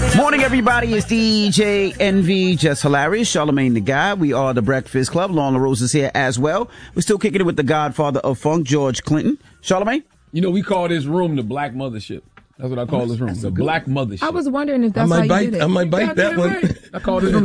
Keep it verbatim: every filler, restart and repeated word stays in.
Morning, everybody. It's D J Envy, just hilarious. Charlamagne the Guy. We are the Breakfast Club. Lauren LaRose is here as well. We're still kicking it with the godfather of funk, George Clinton. Charlamagne? You know, we call this room the Black Mothership. That's what I call this room, the Black Mothership. I was wondering if that's I might how you bite, did it. I might bite that one. I call this room